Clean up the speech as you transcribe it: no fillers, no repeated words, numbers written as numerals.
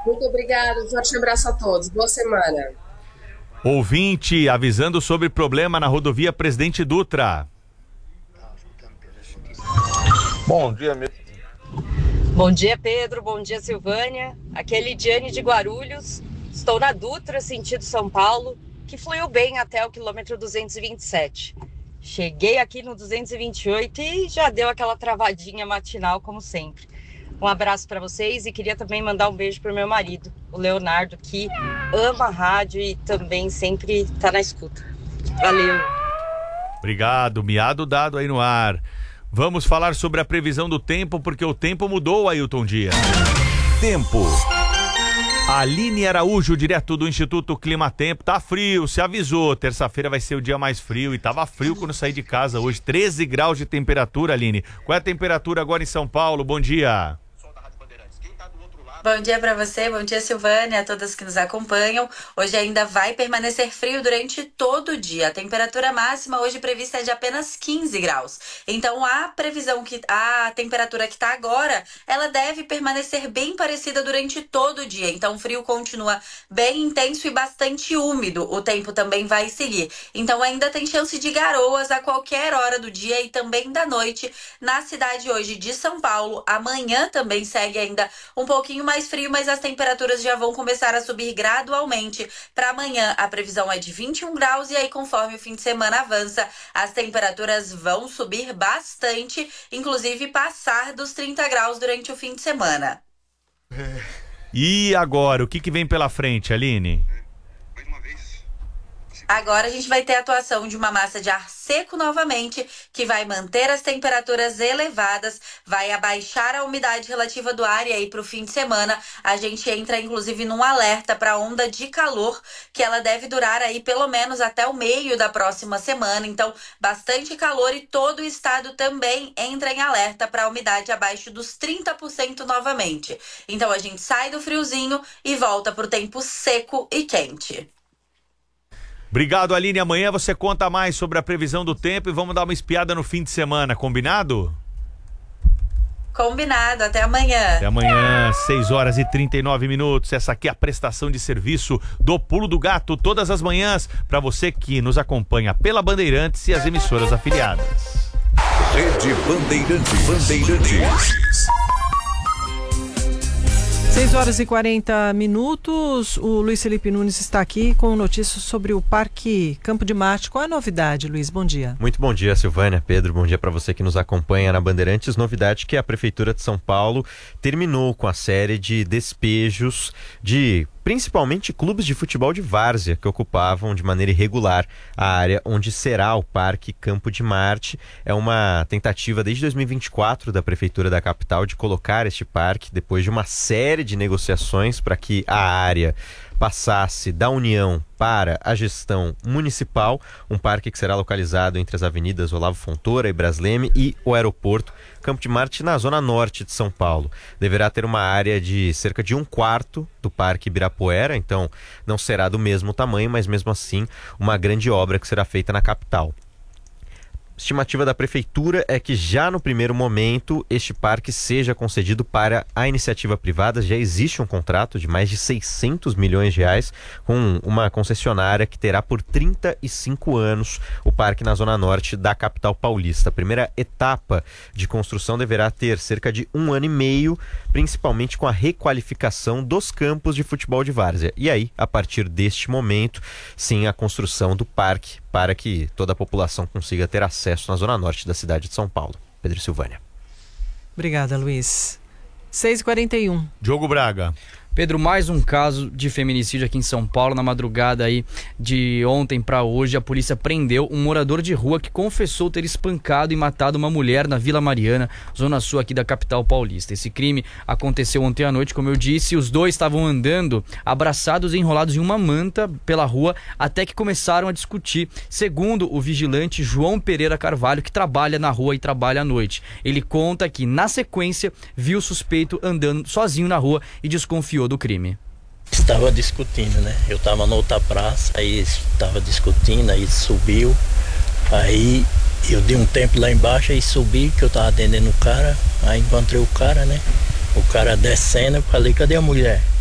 Muito obrigada, um forte abraço a todos. Boa semana. Ouvinte avisando sobre problema na rodovia Presidente Dutra. Bom dia, meu. Bom dia, Pedro. Bom dia, Silvânia. Aqui é Lidiane de Guarulhos. Estou na Dutra, sentido São Paulo, que fluiu bem até o quilômetro 227. Cheguei aqui no 228 e já deu aquela travadinha matinal, como sempre. Um abraço para vocês e queria também mandar um beijo para o meu marido, o Leonardo, que ama a rádio e também sempre está na escuta. Valeu! Obrigado, miado dado aí no ar. Vamos falar sobre a previsão do tempo, porque o tempo mudou, Ailton Dias. Tempo. Aline Araújo, direto do Instituto Climatempo. Tá frio, se avisou. Terça-feira vai ser o dia mais frio e tava frio quando saí de casa hoje. 13 graus de temperatura, Aline. Qual é a temperatura agora em São Paulo? Bom dia. Bom dia para você, bom dia Silvânia, a todas que nos acompanham. Hoje ainda vai permanecer frio durante todo o dia. A temperatura máxima hoje prevista é de apenas 15 graus. Então a temperatura que está agora, ela deve permanecer bem parecida durante todo o dia. Então o frio continua bem intenso e bastante úmido. O tempo também vai seguir. Então ainda tem chance de garoas a qualquer hora do dia e também da noite na cidade hoje de São Paulo. Amanhã também segue ainda um pouquinho mais frio, mas as temperaturas já vão começar a subir gradualmente. Para amanhã, a previsão é de 21 graus e aí, conforme o fim de semana avança, as temperaturas vão subir bastante, inclusive passar dos 30 graus durante o fim de semana. E agora, o que vem pela frente, Aline? Agora a gente vai ter a atuação de uma massa de ar seco novamente, que vai manter as temperaturas elevadas, vai abaixar a umidade relativa do ar e aí para o fim de semana a gente entra inclusive num alerta para onda de calor, que ela deve durar aí pelo menos até o meio da próxima semana. Então, bastante calor e todo o estado também entra em alerta para a umidade abaixo dos 30% novamente. Então a gente sai do friozinho e volta para o tempo seco e quente. Obrigado, Aline. Amanhã você conta mais sobre a previsão do tempo e vamos dar uma espiada no fim de semana, combinado? Combinado, até amanhã. Até amanhã, 6h39. Essa aqui é a prestação de serviço do Pulo do Gato, todas as manhãs, para você que nos acompanha pela Bandeirantes e as emissoras afiliadas. Rede Bandeirantes. 6h40. O Luiz Felipe Nunes está aqui com notícias sobre o Parque Campo de Marte. Qual é a novidade, Luiz? Bom dia. Muito bom dia, Silvânia, Pedro. Bom dia para você que nos acompanha na Bandeirantes. Novidade que a Prefeitura de São Paulo terminou com a série de despejos de principalmente clubes de futebol de várzea que ocupavam de maneira irregular a área onde será o Parque Campo de Marte. É uma tentativa desde 2024 da Prefeitura da capital de colocar este parque depois de uma série de negociações para que a área passasse da União para a gestão municipal, um parque que será localizado entre as avenidas Olavo Fontoura e Brasleme e o aeroporto Campo de Marte, na zona norte de São Paulo. Deverá ter uma área de cerca de 1/4 do Parque Ibirapuera, então não será do mesmo tamanho, mas mesmo assim uma grande obra que será feita na capital. Estimativa da Prefeitura é que já no primeiro momento este parque seja concedido para a iniciativa privada. Já existe um contrato de mais de 600 milhões de reais com uma concessionária que terá por 35 anos o parque na zona norte da capital paulista. A primeira etapa de construção deverá ter cerca de 1 ano e meio, principalmente com a requalificação dos campos de futebol de várzea. E aí, a partir deste momento, sim, a construção do parque para que toda a população consiga ter acesso na zona norte da cidade de São Paulo. Pedro Silvânia. Obrigada, Luiz. 6h41. Diogo Braga. Pedro, mais um caso de feminicídio aqui em São Paulo. Na madrugada aí de ontem para hoje, a polícia prendeu um morador de rua que confessou ter espancado e matado uma mulher na Vila Mariana, zona sul aqui da capital paulista. Esse crime aconteceu ontem à noite, como eu disse. Os dois estavam andando abraçados e enrolados em uma manta pela rua até que começaram a discutir, segundo o vigilante João Pereira Carvalho, que trabalha na rua e trabalha à noite. Ele conta que, na sequência, viu o suspeito andando sozinho na rua e desconfiou do crime. Estava discutindo, né? Eu estava na outra praça, aí estava discutindo, aí subiu, aí eu dei um tempo lá embaixo, aí subi, que eu estava atendendo o cara, aí encontrei o cara, né? O cara descendo, eu falei, cadê a mulher?